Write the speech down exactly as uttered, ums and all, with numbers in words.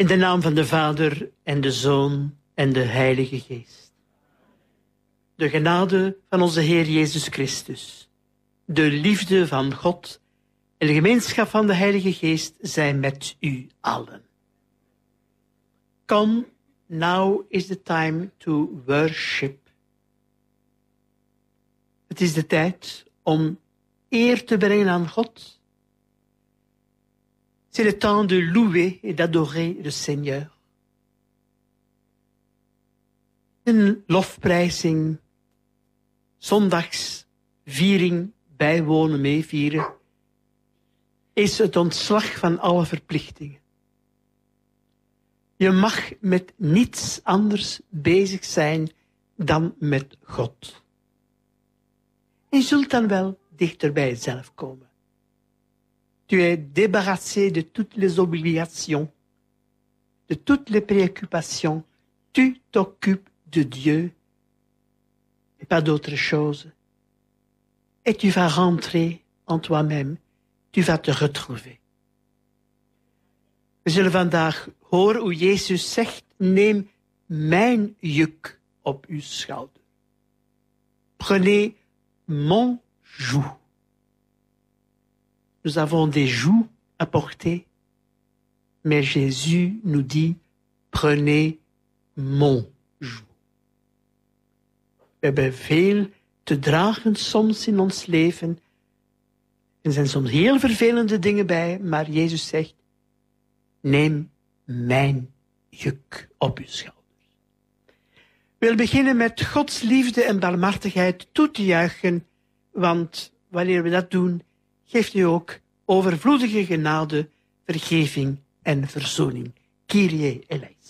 In de naam van de Vader en de Zoon en de Heilige Geest. De genade van onze Heer Jezus Christus, de liefde van God en de gemeenschap van de Heilige Geest zijn met u allen. Come, now is the time to worship. Het is de tijd om eer te brengen aan God. C'est le temps de louer et d'adorer le Seigneur. Een lofprijzing, zondags, viering, bijwonen, meevieren, is het ontslag van alle verplichtingen. Je mag met niets anders bezig zijn dan met God. En je zult dan wel dichter bij jezelf komen. Tu es débarrassé de toutes les obligations, de toutes les préoccupations. Tu t'occupes de Dieu et pas d'autre chose. Et tu vas rentrer en toi-même. Tu vas te retrouver. We zullen vandaag horen hoe Jezus zegt, neem mijn juk op uw schouder. Prenez mon joug. Nous avons des jougs à porter, mais Jésus nous dit, prenez mon joug. We hebben veel te dragen soms in ons leven. Er zijn soms heel vervelende dingen bij, maar Jezus zegt, neem mijn juk op uw schouders. We willen beginnen met Gods liefde en barmhartigheid toe te juichen, want wanneer we dat doen, geeft u ook overvloedige genade, vergeving en verzoening. Kyrie eleison.